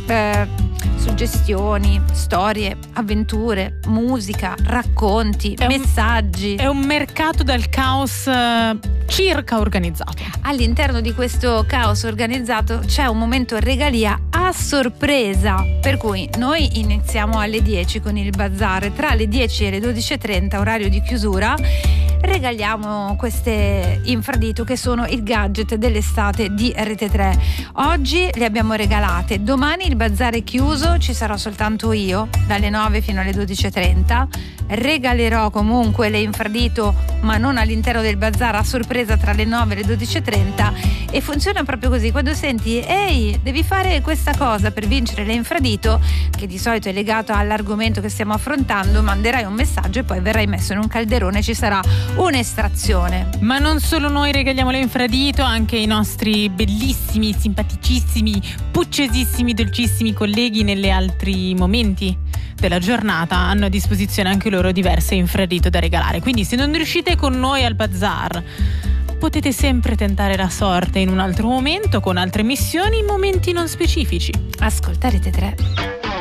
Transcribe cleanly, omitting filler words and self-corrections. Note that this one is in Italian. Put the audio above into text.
suggestioni, storie, avventure, musica, racconti, messaggi. È un mercato del caos circa organizzato. All'interno di questo caos organizzato c'è un momento regalia a sorpresa, per cui noi iniziamo alle 10 con il bazar. Tra le 10 e le 12:30, orario di chiusura, regaliamo queste infradito che sono il gadget dell'estate di Rete 3. Oggi le abbiamo regalate, domani il bazar è chiuso, ci sarò soltanto io dalle 9 fino alle 12:30. Regalerò comunque le infradito, ma non all'interno del bazar, a sorpresa tra le 9 e le 12:30, e funziona proprio così. Quando senti ehi, devi fare questa cosa per vincere le infradito, che di solito è legato all'argomento che stiamo affrontando, manderai un messaggio e poi verrai messo in un calderone, ci sarà un'estrazione. Ma non solo noi regaliamo le infradito, anche i nostri bellissimi, simpaticissimi, puccesissimi, dolcissimi colleghi negli altri momenti della giornata hanno a disposizione anche loro diverse infradito da regalare. Quindi se non riuscite con noi al bazar, potete sempre tentare la sorte in un altro momento con altre missioni in momenti non specifici. Ascolta Rete 3.